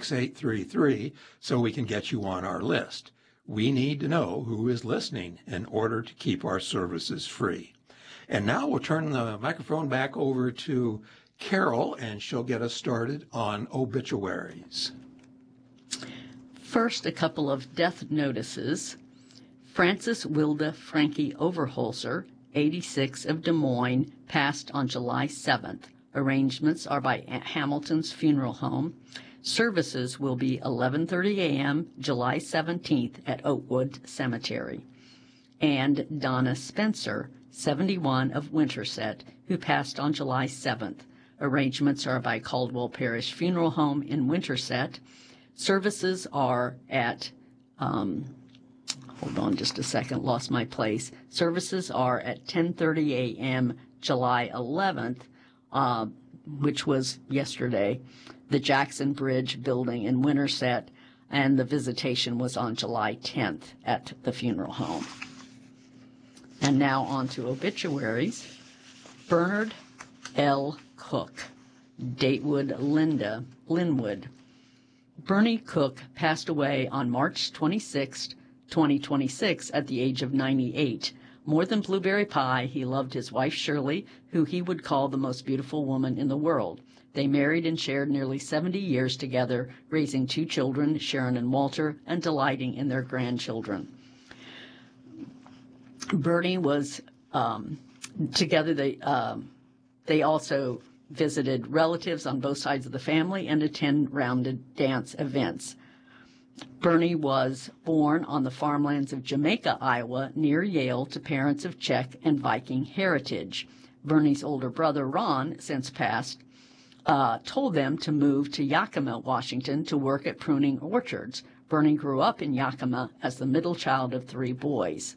6833 so we can get you on our list. We need to know who is listening in order to keep our services free. And now we'll turn the microphone back over to Carol, and she'll get us started on obituaries. First, a couple of death notices. Frances Wilda Frankie Overholser, 86, of Des Moines, passed on July 7th. Arrangements are by Hamilton's Funeral Home. Services will be 11:30 a.m. July 17th at Oakwood Cemetery. And Donna Spencer, 71, of Winterset, who passed on July 7th. Arrangements are by Caldwell Parish Funeral Home in Winterset. Services are at, hold on just a second, lost my place. Services are at 10:30 a.m. July 11th, which was yesterday, the Jackson Bridge building in Winterset, and the visitation was on July 10th at the funeral home. And now on to obituaries. Bernard L. Cook, Datewood, Linwood. Bernie Cook passed away on March 26, 2026, at the age of 98. More than blueberry pie, he loved his wife Shirley, who he would call the most beautiful woman in the world. They married and shared nearly 70 years together, raising 2 children, Sharon and Walter, and delighting in their grandchildren. Bernie was together. They also visited relatives on both sides of the family and attend rounded dance events. Bernie was born on the farmlands of Jamaica, Iowa, near Yale, to parents of Czech and Viking heritage. Bernie's older brother, Ron, since passed, told them to move to Yakima, Washington, to work at pruning orchards. Bernie grew up in Yakima as the middle child of 3 boys.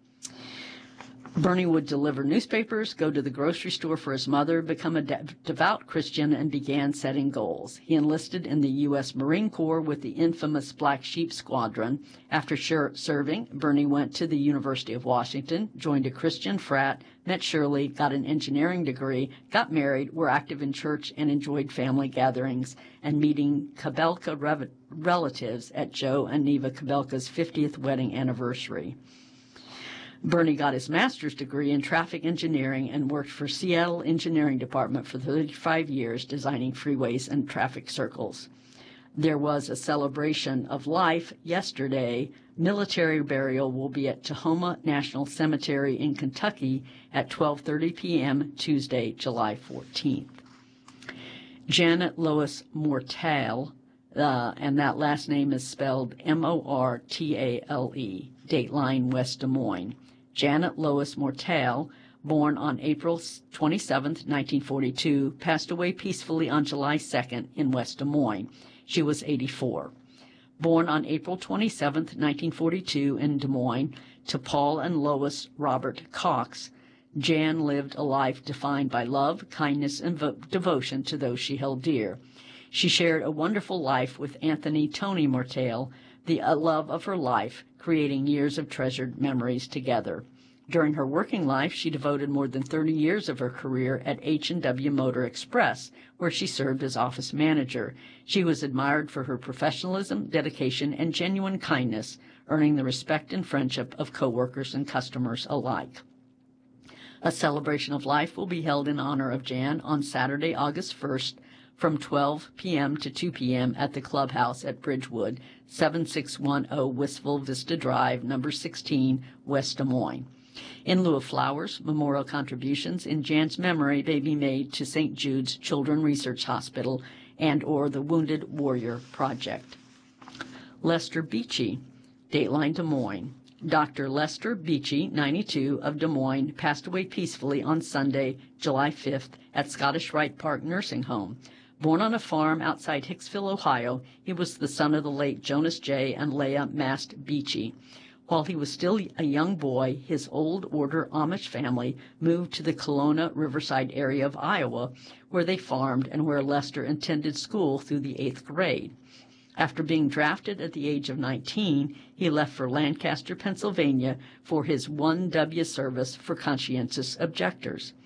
Bernie would deliver newspapers, go to the grocery store for his mother, become a devout Christian, and began setting goals. He enlisted in the U.S. Marine Corps with the infamous Black Sheep Squadron. After serving, Bernie went to the University of Washington, joined a Christian frat, met Shirley, got an engineering degree, got married, were active in church, and enjoyed family gatherings and meeting Kabelka relatives at Joe and Neva Kabelka's 50th wedding anniversary. Bernie got his master's degree in traffic engineering and worked for Seattle Engineering Department for 35 years, designing freeways and traffic circles. There was a celebration of life yesterday. Military burial will be at Tahoma National Cemetery in Kentucky at 12:30 p.m. Tuesday, July 14th. Janet Lois Mortale, and that last name is spelled Mortale, Dateline, West Des Moines. Janet Lois Mortale, born on April 27, 1942, passed away peacefully on July 2nd in West Des Moines. She was 84. Born on April 27, 1942, in Des Moines, to Paul and Lois Robert Cox, Jan lived a life defined by love, kindness, and devotion to those she held dear. She shared a wonderful life with Anthony Tony Mortale, the love of her life, creating years of treasured memories together. During her working life, she devoted more than 30 years of her career at H&W Motor Express, where she served as office manager. She was admired for her professionalism, dedication, and genuine kindness, earning the respect and friendship of coworkers and customers alike. A celebration of life will be held in honor of Jan on Saturday, August 1st, from 12 p.m. to 2 p.m. at the clubhouse at Bridgewood, 7610 Wistful Vista Drive, number 16, West Des Moines. In lieu of flowers, memorial contributions in Jan's memory may be made to St. Jude's Children's Research Hospital and or the Wounded Warrior Project. Lester Beachy, Dateline, Des Moines. Dr. Lester Beachy, 92, of Des Moines, passed away peacefully on Sunday, July 5th, at Scottish Rite Park Nursing Home. Born on a farm outside Hicksville, Ohio, he was the son of the late Jonas J. and Leah Mast Beachy. While he was still a young boy, his old order Amish family moved to the Kelowna Riverside area of Iowa, where they farmed and where Lester attended school through the 8th grade. After being drafted at the age of 19, he left for Lancaster, Pennsylvania, for his 1W service for conscientious objectors.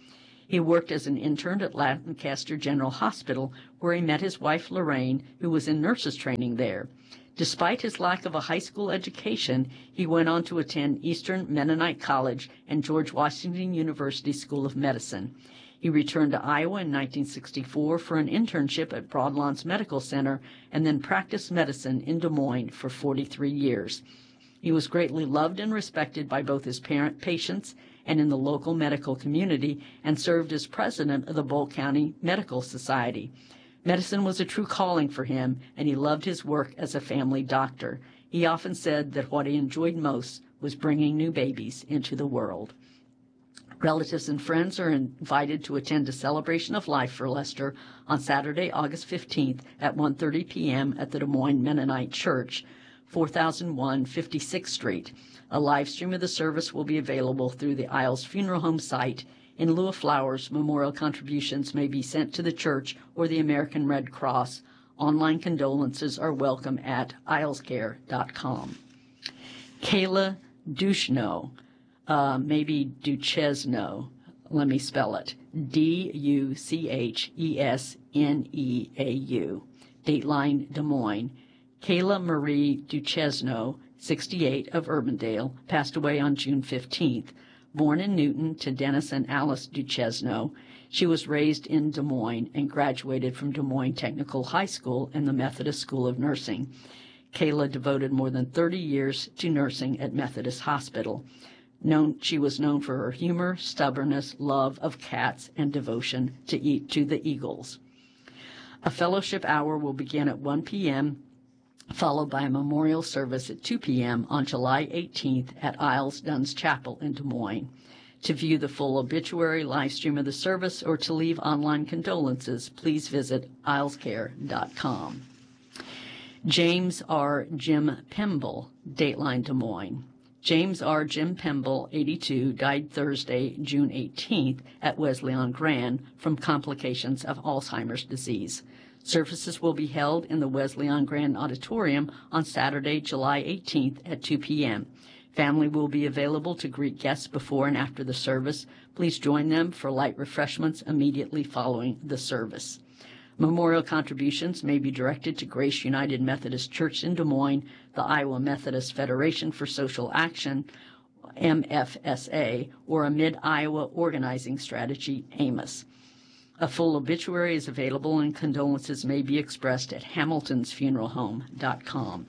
He worked as an intern at Lancaster General Hospital, where he met his wife Lorraine, who was in nurses training there. Despite his lack of a high school education, he went on to attend Eastern Mennonite College and George Washington University School of Medicine. He returned to Iowa in 1964 for an internship at Broadlawns Medical Center and then practiced medicine in Des Moines for 43 years. He was greatly loved and respected by both his patients and in the local medical community, and served as president of the Bolk County Medical Society. Medicine was a true calling for him, and he loved his work as a family doctor. He often said that what he enjoyed most was bringing new babies into the world. Relatives and friends are invited to attend a celebration of life for Lester on Saturday, August 15th at 1:30 p.m. at the Des Moines Mennonite Church, 4001 56th Street. A live stream of the service will be available through the Isles Funeral Home site. In lieu of flowers, memorial contributions may be sent to the church or the American Red Cross. Online condolences are welcome at islescare.com. Kayla Duchesneau, maybe Duchesneau, let me spell it, Duchesneau, Dateline Des Moines. Kayla Marie Duchesneau, 68, of Urbandale, passed away on June 15th. Born in Newton to Dennis and Alice Duchesneau, she was raised in Des Moines and graduated from Des Moines Technical High School and the Methodist School of Nursing. Kayla devoted more than 30 years to nursing at Methodist Hospital. She was known for her humor, stubbornness, love of cats, and devotion to the Eagles. A fellowship hour will begin at 1 p.m., followed by a memorial service at 2 p.m. on July 18th at Isles Duns Chapel in Des Moines. To view the full obituary, live stream of the service, or to leave online condolences, please visit islescare.com. James R. Jim Pemble, Dateline Des Moines. James R. Jim Pemble, 82, died Thursday, June 18th at Wesleyan Grand from complications of Alzheimer's disease. Services will be held in the Wesleyan Grand Auditorium on Saturday, July 18th at 2 p.m. Family will be available to greet guests before and after the service. Please join them for light refreshments immediately following the service. Memorial contributions may be directed to Grace United Methodist Church in Des Moines, the Iowa Methodist Federation for Social Action, MFSA, or a Mid-Iowa Organizing Strategy, AMOS. A full obituary is available and condolences may be expressed at hamiltonsfuneralhome.com.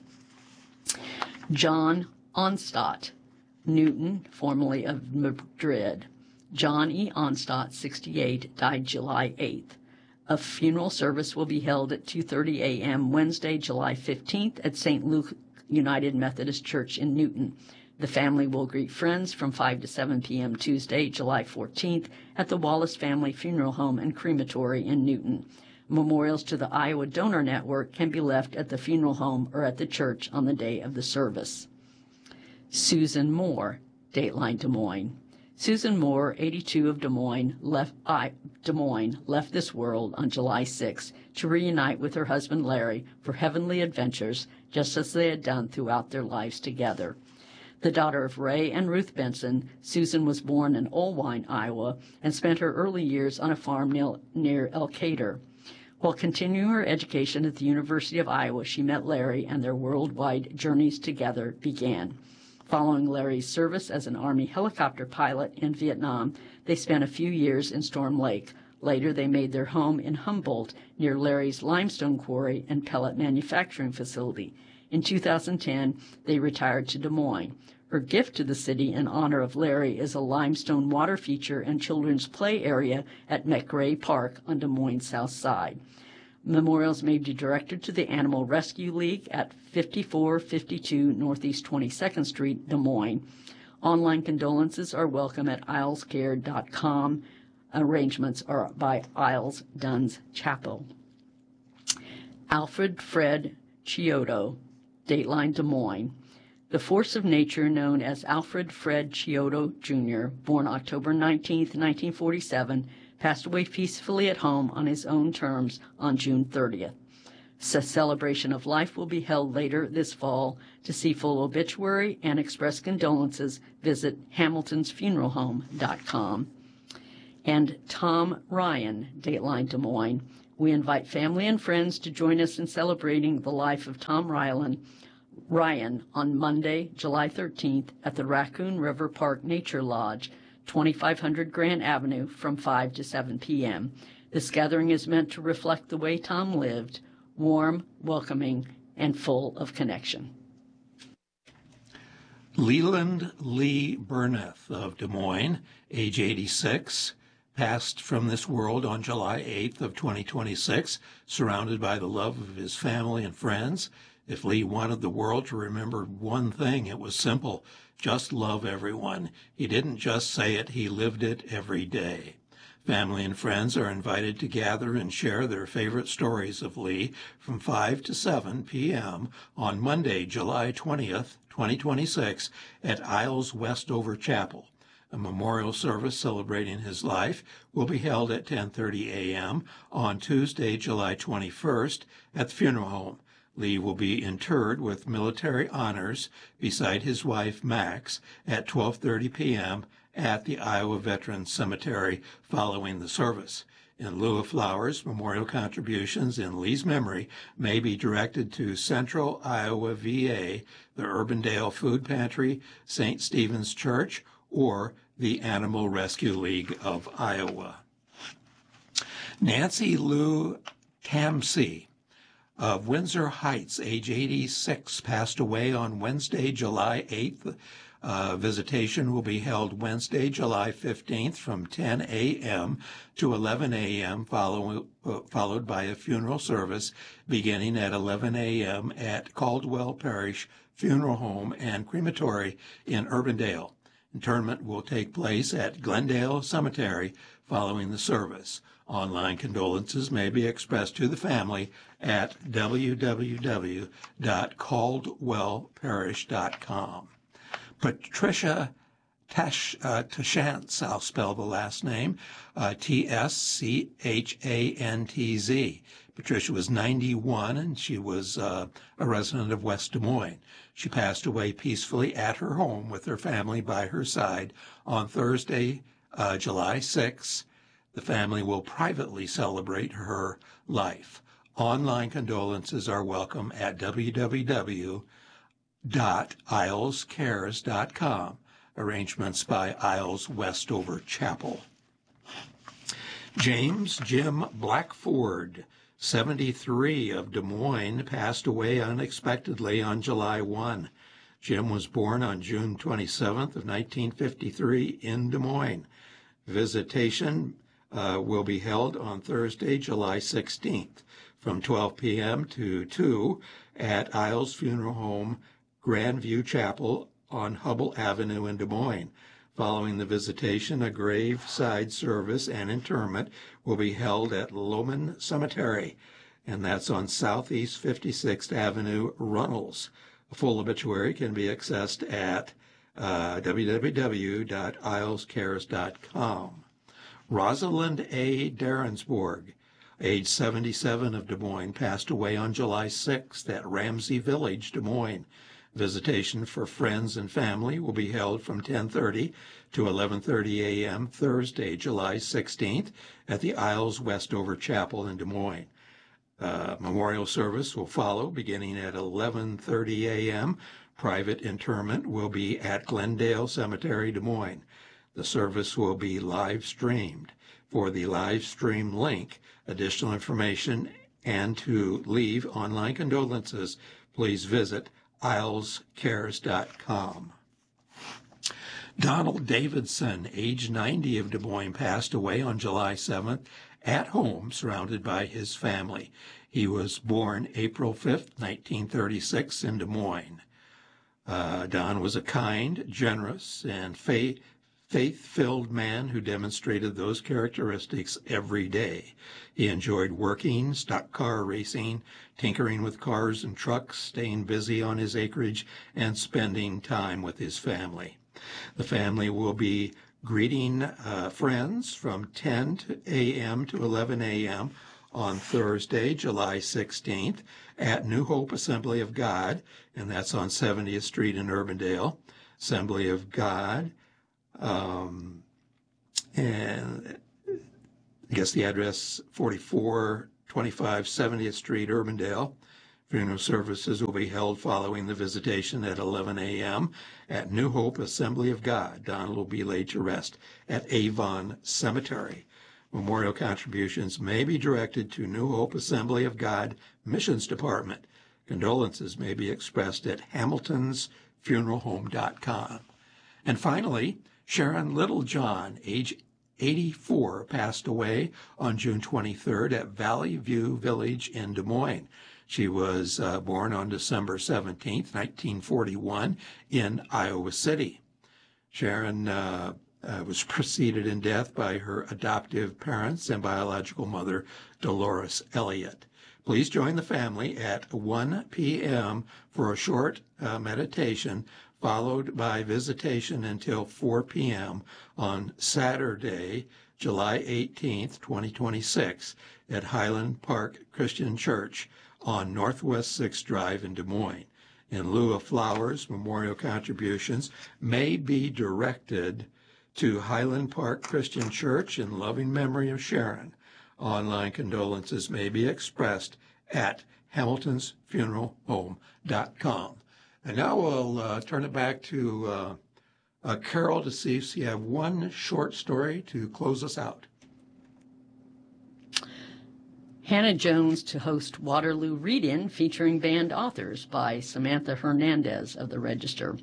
John Onstadt, Newton, formerly of Madrid. John E. Onstadt, 68, died July 8th. A funeral service will be held at 2:30 a.m. Wednesday, July 15th at St. Luke United Methodist Church in Newton. The family will greet friends from 5 to 7 p.m. Tuesday, July 14th at the Wallace Family Funeral Home and Crematory in Newton. Memorials to the Iowa Donor Network can be left at the funeral home or at the church on the day of the service. Susan Moore, Dateline Des Moines. Susan Moore, 82, of Des Moines, left this world on July 6 to reunite with her husband Larry for heavenly adventures, just as they had done throughout their lives together. The daughter of Ray and Ruth Benson, Susan was born in Olwine, Iowa, and spent her early years on a farm near Elkader. While continuing her education at the University of Iowa, she met Larry, and their worldwide journeys together began. Following Larry's service as an Army helicopter pilot in Vietnam, they spent a few years in Storm Lake. Later, they made their home in Humboldt, near Larry's limestone quarry and pellet manufacturing facility. In 2010, they retired to Des Moines. Her gift to the city in honor of Larry is a limestone water feature and children's play area at McRae Park on Des Moines' South Side. Memorials may be directed to the Animal Rescue League at 5452 Northeast 22nd Street, Des Moines. Online condolences are welcome at islescare.com. Arrangements are by Isles Duns Chapel. Alfred Fred Chiodo, Dateline Des Moines. The force of nature known as Alfred Fred Chiodo, Jr., born October 19, 1947, passed away peacefully at home on his own terms on June 30th. A celebration of life will be held later this fall. To see full obituary and express condolences, visit hamiltonsfuneralhome.com. and Tom Ryan, Dateline Des Moines. We invite family and friends to join us in celebrating the life of Tom Ryan on Monday, July 13th at the Raccoon River Park Nature Lodge, 2500 Grant Avenue from 5 to 7 p.m. This gathering is meant to reflect the way Tom lived, warm, welcoming, and full of connection. Leland Lee Burneth of Des Moines, age 86, passed from this world on July 8th of 2026, surrounded by the love of his family and friends. If Lee wanted the world to remember one thing, it was simple: just love everyone. He didn't just say it, he lived it every day. Family and friends are invited to gather and share their favorite stories of Lee from 5 to 7 p.m. on Monday, July 20th, 2026, at Isles Westover Chapel. A memorial service celebrating his life will be held at 10:30 a.m. on Tuesday, July 21st, at the funeral home. Lee will be interred with military honors beside his wife, Max, at 12:30 p.m. at the Iowa Veterans Cemetery following the service. In lieu of flowers, memorial contributions in Lee's memory may be directed to Central Iowa VA, the Urbandale Food Pantry, St. Stephen's Church, or the Animal Rescue League of Iowa. Nancy Lou Tamsey of Windsor Heights, age 86, passed away on Wednesday, July 8th. Visitation will be held Wednesday, July 15th from 10 a.m. to 11 a.m., followed by a funeral service beginning at 11 a.m. at Caldwell Parish Funeral Home and Crematory in Urbandale. Interment will take place at Glendale Cemetery following the service. Online condolences may be expressed to the family at www.caldwellparish.com. Patricia Tashantz, I'll spell the last name, Tschantz. Patricia was 91, and she was a resident of West Des Moines. She passed away peacefully at her home with her family by her side on Thursday, July 6th. The family will privately celebrate her life. Online condolences are welcome at www.ilescares.com. Arrangements by Isles Westover Chapel. James Jim Blackford, 73, of Des Moines, passed away unexpectedly on July 1. Jim was born on June 27th of 1953 in Des Moines. Visitation will be held on Thursday, July 16th from 12 p.m. to 2 at Isles Funeral Home, Grandview Chapel on Hubble Avenue in Des Moines. Following the visitation, a graveside service and interment will be held at Loman Cemetery, and that's on Southeast 56th Avenue, Runnels. A full obituary can be accessed at www.ilescares.com. Rosalind A. Derensborg, age 77, of Des Moines, passed away on July 6th at Ramsey Village, Des Moines. Visitation for friends and family will be held from 10:30 to 11:30 a.m. Thursday, July 16th at the Isles Westover Chapel in Des Moines. Memorial service will follow beginning at 11:30 a.m. Private interment will be at Glendale Cemetery, Des Moines. The service will be live streamed. For the live stream link, additional information, and to leave online condolences, please visit ilescares.com. Donald Davidson, age 90, of Des Moines, passed away on July 7th at home, surrounded by his family. He was born April 5th, 1936, in Des Moines. Don was a kind, generous, and faith-filled man who demonstrated those characteristics every day. He enjoyed working, stock car racing, tinkering with cars and trucks, staying busy on his acreage, and spending time with his family. The family will be greeting friends from 10 a.m. to 11 a.m. on Thursday, July 16th at New Hope Assembly of God, and that's on 70th Street in Urbandale. Assembly of God. And I guess the address 4425 70th Street, Urbandale. Funeral services will be held following the visitation at 11 a.m. at New Hope Assembly of God. Donald will be laid to rest at Avon Cemetery. Memorial contributions may be directed to New Hope Assembly of God Missions Department. Condolences may be expressed at hamiltonsfuneralhome.com. And finally, Sharon Littlejohn, age 84, passed away on June 23rd at Valley View Village in Des Moines. She was born on December 17th, 1941, in Iowa City. Sharon was preceded in death by her adoptive parents and biological mother, Dolores Elliott. Please join the family at 1 p.m. for a short meditation, followed by visitation until 4 p.m. on Saturday, July 18th, 2026, at Highland Park Christian Church on Northwest 6th Drive in Des Moines. In lieu of flowers, memorial contributions may be directed to Highland Park Christian Church in loving memory of Sharon. Online condolences may be expressed at hamiltonsfuneralhome.com. And now we'll turn it back to Carol to see if you have one short story to close us out. Hannah Jones to host Waterloo Read-In featuring banned authors by Samantha Hernandez of the Register.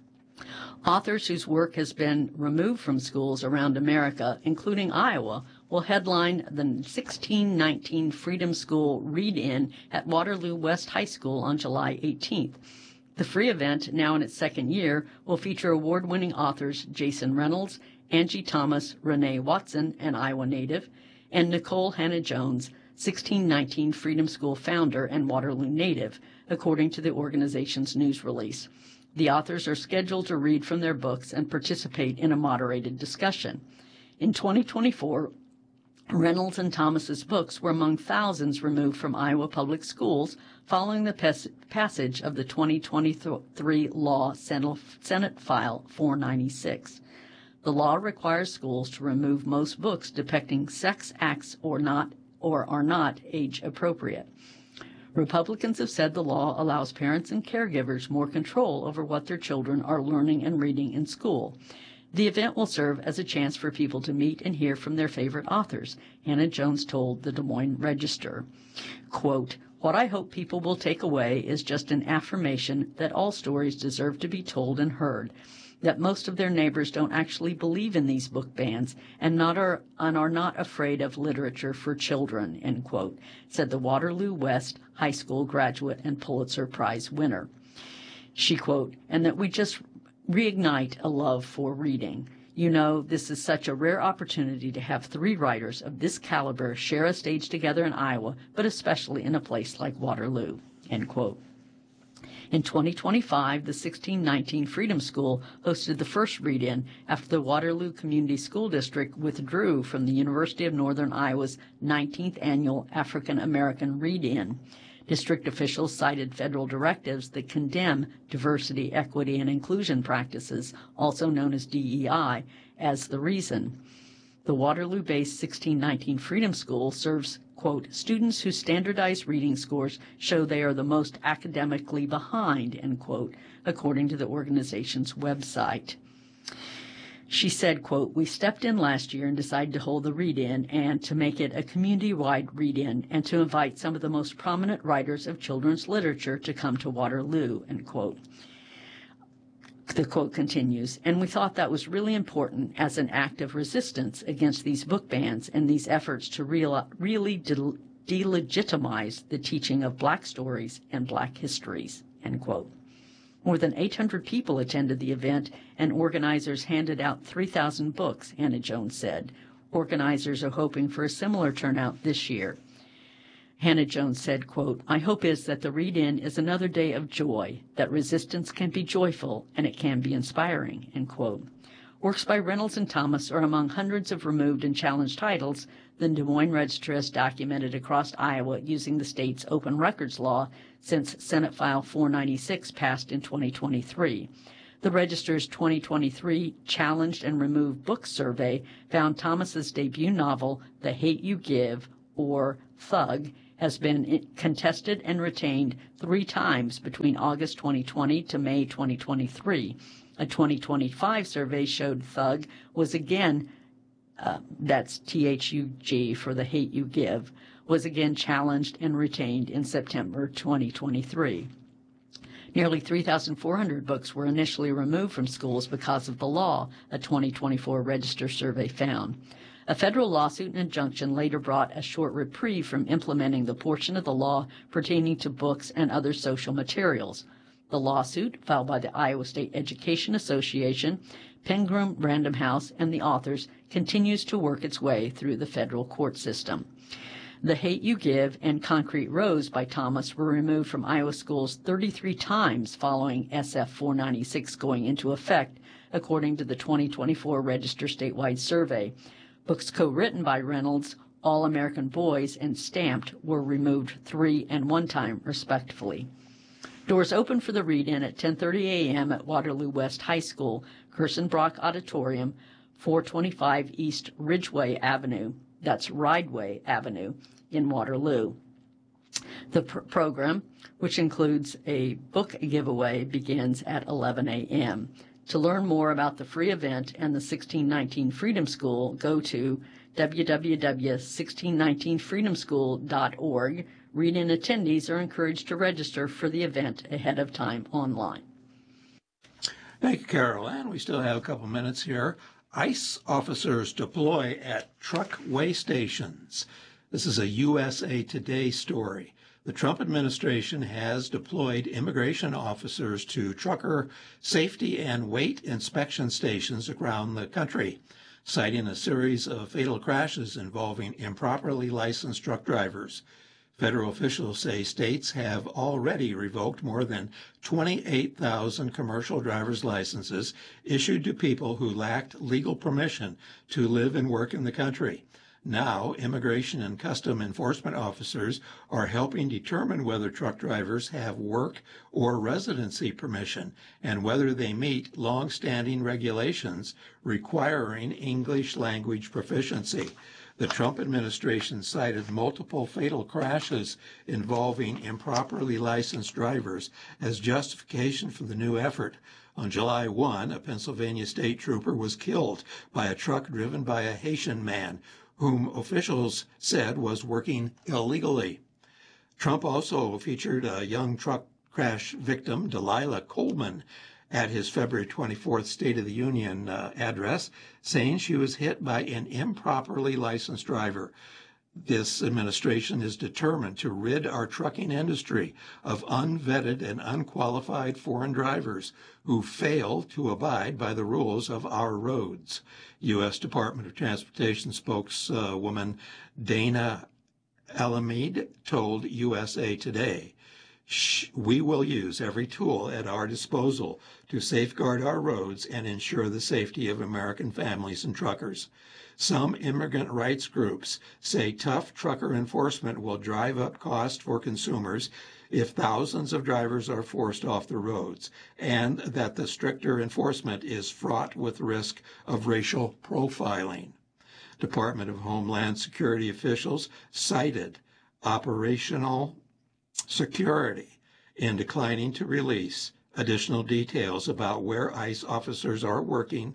Authors whose work has been removed from schools around America, including Iowa, will headline the 1619 Freedom School Read-In at Waterloo West High School on July 18th. The free event, now in its second year, will feature award-winning authors Jason Reynolds, Angie Thomas, Renee Watson, an Iowa native, and Nicole Hannah Jones, 1619 Freedom School founder and Waterloo native, according to the organization's news release. The authors are scheduled to read from their books and participate in a moderated discussion. In 2024, Reynolds and Thomas's books were among thousands removed from Iowa public schools following the passage of the 2023 law, Senate File 496. The law requires schools to remove most books depicting sex acts or are not age appropriate. Republicans have said the law allows parents and caregivers more control over what their children are learning and reading in school. The event will serve as a chance for people to meet and hear from their favorite authors, Hannah Jones told the Des Moines Register. Quote, "What I hope people will take away is just an affirmation that all stories deserve to be told and heard, that most of their neighbors don't actually believe in these book bans and are not afraid of literature for children," end quote, said the Waterloo West High School graduate and Pulitzer Prize winner. She, quote, "and that we just reignite a love for reading. You know, this is such a rare opportunity to have three writers of this caliber share a stage together in Iowa, but especially in a place like Waterloo," end quote. In 2025, the 1619 Freedom School hosted the first read-in after the Waterloo Community School District withdrew from the University of Northern Iowa's 19th annual African American Read-In. District officials cited federal directives that condemn diversity, equity, and inclusion practices, also known as DEI, as the reason. The Waterloo-based 1619 Freedom School serves, quote, "students whose standardized reading scores show they are the most academically behind," end quote, according to the organization's website. She said, quote, "We stepped in last year and decided to hold the read-in and to make it a community-wide read-in and to invite some of the most prominent writers of children's literature to come to Waterloo," end quote. The quote continues, "And we thought that was really important as an act of resistance against these book bans and these efforts to really delegitimize the teaching of Black stories and Black histories," end quote. More than 800 people attended the event, and organizers handed out 3,000 books, Hannah Jones said. Organizers are hoping for a similar turnout this year. Hannah Jones said, quote, "My hope is that the read-in is another day of joy, that resistance can be joyful and it can be inspiring," end quote. Works by Reynolds and Thomas are among hundreds of removed and challenged titles the Des Moines Register has documented across Iowa using the state's open records law since Senate File 496 passed in 2023. The Register's 2023 Challenged and Removed Books Survey found Thomas's debut novel, The Hate U Give, or Thug, has been contested and retained 3 times between August 2020 to May 2023. A 2025 survey showed Thug was again, that's THUG for The Hate U Give, was again challenged and retained in September 2023. Nearly 3,400 books were initially removed from schools because of the law, a 2024 Register survey found. A federal lawsuit and injunction later brought a short reprieve from implementing the portion of the law pertaining to books and other social materials. The lawsuit, filed by the Iowa State Education Association, Penguin Random House, and the authors, continues to work its way through the federal court system. The Hate U Give and Concrete Rose by Thomas were removed from Iowa schools 33 times following SF 496 going into effect, according to the 2024 Register statewide survey. Books co-written by Reynolds, All American Boys, and Stamped were removed 3 and 1 time, respectively. Doors open for the read-in at 10:30 a.m. at Waterloo West High School, Gerson Brock Auditorium, 425 East Ridgeway Avenue. That's Rideway Avenue in Waterloo. The program, which includes a book giveaway, begins at 11 a.m. To learn more about the free event and the 1619 Freedom School, go to www.1619freedomschool.org. Read-in attendees are encouraged to register for the event ahead of time online. Thank you, Carol. And we still have a couple minutes here. ICE officers deploy at truck weigh stations. This is a USA Today story. The Trump administration has deployed immigration officers to trucker safety and weight inspection stations around the country, citing a series of fatal crashes involving improperly licensed truck drivers. Federal officials say states have already revoked more than 28,000 commercial driver's licenses issued to people who lacked legal permission to live and work in the country. Now, immigration and custom enforcement officers are helping determine whether truck drivers have work or residency permission and whether they meet long-standing regulations requiring English language proficiency. The Trump administration cited multiple fatal crashes involving improperly licensed drivers as justification for the new effort. On July 1, a Pennsylvania state trooper was killed by a truck driven by a Haitian man whom officials said was working illegally. Trump also featured a young truck crash victim, Delilah Coleman, at his February 24th State of the Union address, saying she was hit by an improperly licensed driver. This administration is determined to rid our trucking industry of unvetted and unqualified foreign drivers who fail to abide by the rules of our roads. U.S. Department of Transportation spokeswoman Dana Alameda told USA Today, "We will use every tool at our disposal to safeguard our roads and ensure the safety of American families and truckers." Some immigrant rights groups say tough trucker enforcement will drive up costs for consumers if thousands of drivers are forced off the roads, and that the stricter enforcement is fraught with risk of racial profiling. Department of Homeland Security officials cited operational security in declining to release additional details about where ICE officers are working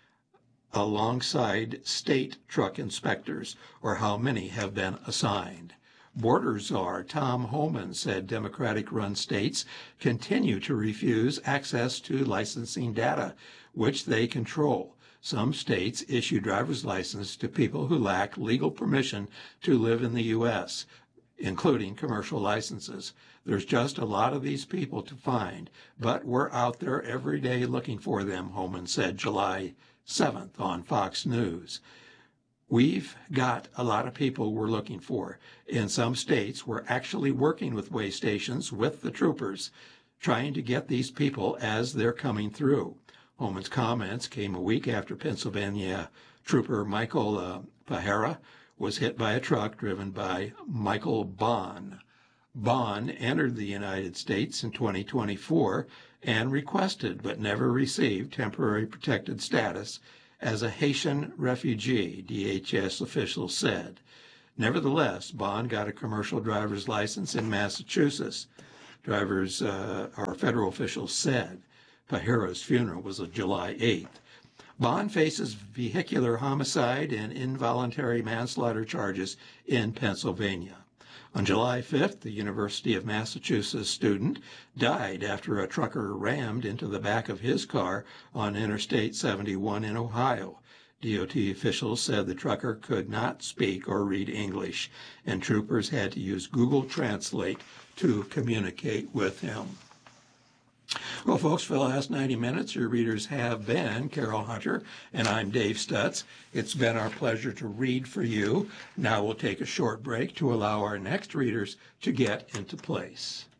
alongside state truck inspectors or how many have been assigned. Border czar Tom Homan said Democratic-run states continue to refuse access to licensing data, which they control. Some states issue driver's licenses to people who lack legal permission to live in the U.S., including commercial licenses. There's just a lot of these people to find, but we're out there every day looking for them, Homan said July 7th on Fox News. We've got a lot of people we're looking for. In some states, we're actually working with weigh stations with the troopers, trying to get these people as they're coming through. Homan's comments came a week after Pennsylvania trooper Michael Pahara was hit by a truck driven by Michael Bond. Bond entered the United States in 2024 and requested but never received temporary protected status as a Haitian refugee, DHS officials said. Nevertheless, Bond got a commercial driver's license in Massachusetts. Federal officials said. Pajera's funeral was on July 8th. Bond faces vehicular homicide and involuntary manslaughter charges in Pennsylvania. On July 5th, the University of Massachusetts student died after a trucker rammed into the back of his car on Interstate 71 in Ohio. DOT officials said the trucker could not speak or read English, and troopers had to use Google Translate to communicate with him. Well, folks, for the last 90 minutes, your readers have been Carol Hunter, and I'm Dave Stutz. It's been our pleasure to read for you. Now we'll take a short break to allow our next readers to get into place.